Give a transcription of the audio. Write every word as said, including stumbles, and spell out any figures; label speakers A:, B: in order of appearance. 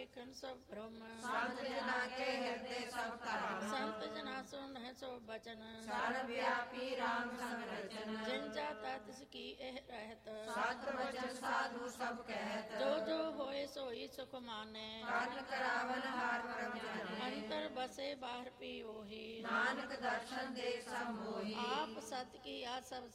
A: ਦੇਖਣ ਸਭ ਬ੍ਰਹਮ।
B: ਸੰਤ ਜਨਾ ਕੇ ਹਿਰਦੇ ਸਭ ਧਰਮ।
A: ਸੰਤ ਜਨਾ ਸੁਣ ਹੈ ਸੋ ਬਚਨ।
B: ਸਰਬ ਵਿਆਪੀ ਰਾਮ ਸੰਗ ਰਚਨ।
A: ਜਿਨ ਜਾਤਾ ਤਿਸ ਕੀ ਇਹ ਰਹਿਤ।
B: ਸਤ ਵਚਨ ਸਾਧੂ ਸਭ ਕਹਿਤ।
A: ਜੋ ਜੋ ਹੋਏ ਸੋਈ ਸੁਖ ਮਾਨੈ।
B: ਕਰਨ ਕਰਾਵਨ ਹਾਰ ਪ੍ਰਭ ਜਾਣੈ।
A: ਅੰਤਰ ਬਸੇ ਬਾਹਰ ਪੀ ਉਹੀ।
B: ਨਾਨਕ ਦਰਸ਼ਨ ਦੇ ਸਭ ਮੋਹੀ।
A: ਆਪ ਸਤ ਕੀ ਆ ਸਭ